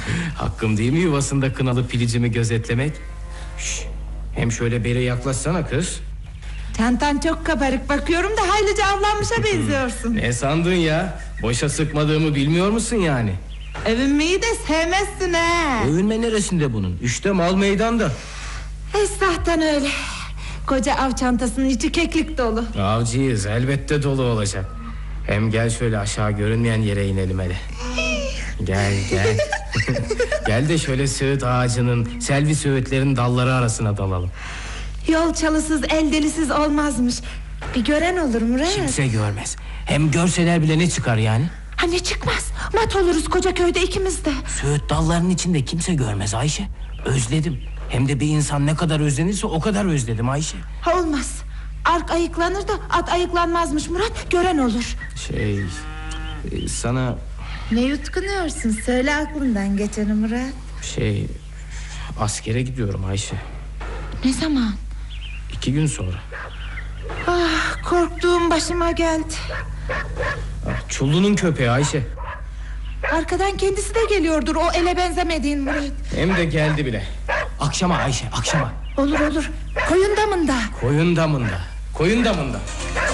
Hakkım değil mi yuvasında kınalı pilicimi gözetlemek? Şş, hem şöyle beri yaklaşsana kız. Çantan çok kabarık, bakıyorum da haylice avlanmışa benziyorsun. Ne sandın ya? Boşa sıkmadığımı bilmiyor musun yani? Övünmeyi de sevmezsin he. Övünme neresinde bunun? İşte mal meydanda. Esnaftan öyle. Koca av çantasının içi keklik dolu. Avcıyız, elbette dolu olacak. Hem gel şöyle aşağı görünmeyen yere inelim hele. Gel. Gel de şöyle söğüt ağacının, selvi söğütlerin dalları arasına dalalım. Yol çalısız, el delisiz olmazmış. Bir gören olur Murat. Kimse görmez. Hem görseler bile ne çıkar yani? Ha, ne çıkmaz? Mat oluruz koca köyde ikimiz de. Söğüt dallarının içinde kimse görmez Ayşe. Özledim. Hem de bir insan ne kadar özlenirse o kadar özledim Ayşe. Ha, olmaz. Ark ayıklanır da at ayıklanmazmış Murat. Gören olur. Sana... Ne yutkunuyorsun? Söyle aklından geçeni Murat. Askere gidiyorum Ayşe. Ne zaman? 2 gün sonra. Ah, korktuğum başıma geldi. Çullu'nun köpeği Ayşe. Arkadan kendisi de geliyordur, o ele benzemediğin Murat. Hem de geldi bile. Akşama Ayşe, akşama. Olur. Koyun damında. Koyun damında.